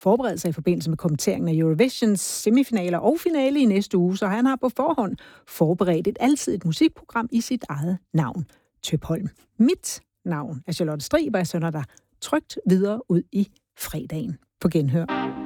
forberede sig i forbindelse med kommenteringen af Eurovisions semifinaler og finale i næste uge, så han har på forhånd forberedt et alsidigt musikprogram i sit eget navn, Tøpholm. Mit navn er Charlotte Strig, og jeg sender dig trygt videre ud i fredagen. På genhør.